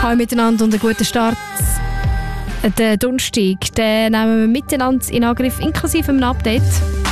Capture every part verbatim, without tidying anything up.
Hallo miteinander und einen guten Start. Den Donnerstag, den nehmen wir miteinander in Angriff, inklusive einem Update.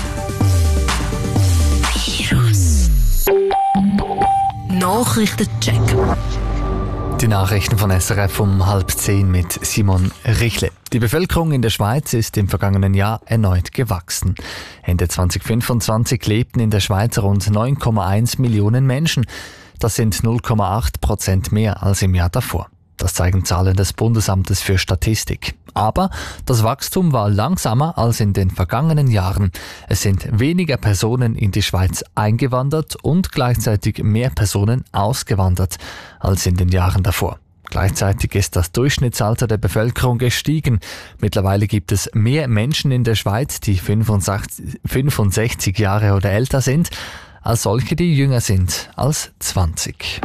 Virus. Nachrichtencheck. Die Nachrichten von S R F um halb zehn mit Simon Richle. Die Bevölkerung in der Schweiz ist im vergangenen Jahr erneut gewachsen. Ende zwanzig fünfundzwanzig lebten in der Schweiz rund neun Komma eins Millionen Menschen. Das sind null Komma acht Prozent mehr als im Jahr davor. Das zeigen Zahlen des Bundesamtes für Statistik. Aber das Wachstum war langsamer als in den vergangenen Jahren. Es sind weniger Personen in die Schweiz eingewandert und gleichzeitig mehr Personen ausgewandert als in den Jahren davor. Gleichzeitig ist das Durchschnittsalter der Bevölkerung gestiegen. Mittlerweile gibt es mehr Menschen in der Schweiz, die fünfundsechzig Jahre oder älter sind, als solche, die jünger sind als zwanzig.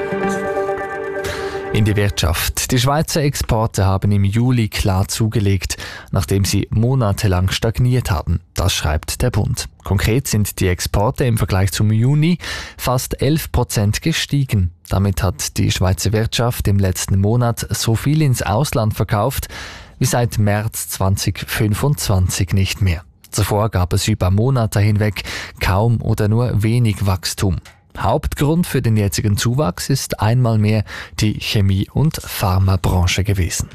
In die Wirtschaft. Die Schweizer Exporte haben im Juli klar zugelegt, nachdem sie monatelang stagniert haben. Das schreibt der Bund. Konkret sind die Exporte im Vergleich zum Juni fast elf Prozent gestiegen. Damit hat die Schweizer Wirtschaft im letzten Monat so viel ins Ausland verkauft wie seit März zwanzig fünfundzwanzig nicht mehr. Zuvor gab es über Monate hinweg kaum oder nur wenig Wachstum. Hauptgrund für den jetzigen Zuwachs ist einmal mehr die Chemie- und Pharmabranche gewesen.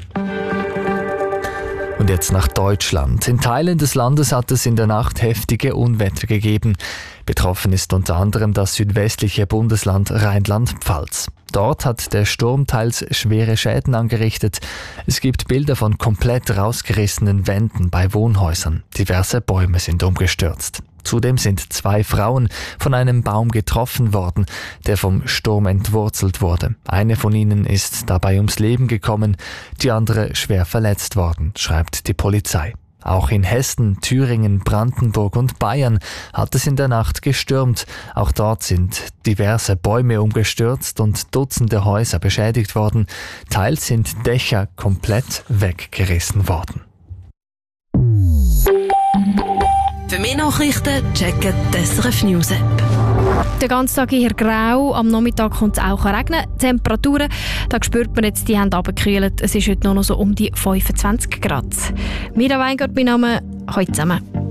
Und jetzt nach Deutschland. In Teilen des Landes hat es in der Nacht heftige Unwetter gegeben. Betroffen ist unter anderem das südwestliche Bundesland Rheinland-Pfalz. Dort hat der Sturm teils schwere Schäden angerichtet. Es gibt Bilder von komplett rausgerissenen Wänden bei Wohnhäusern. Diverse Bäume sind umgestürzt. Zudem sind zwei Frauen von einem Baum getroffen worden, der vom Sturm entwurzelt wurde. Eine von ihnen ist dabei ums Leben gekommen, die andere schwer verletzt worden, schreibt die Polizei. Auch in Hessen, Thüringen, Brandenburg und Bayern hat es in der Nacht gestürmt. Auch dort sind diverse Bäume umgestürzt und Dutzende Häuser beschädigt worden. Teils sind Dächer komplett weggerissen worden. Für mehr Nachrichten checken die S R F News App. Den ganzen Tag eher grau, am Nachmittag kommt es auch regnen. Die Temperaturen, da spürt man jetzt, die haben runtergekühlt. Es ist heute nur noch so um die fünfundzwanzig Grad. Mira Weingart, mein Name. Hallo zusammen.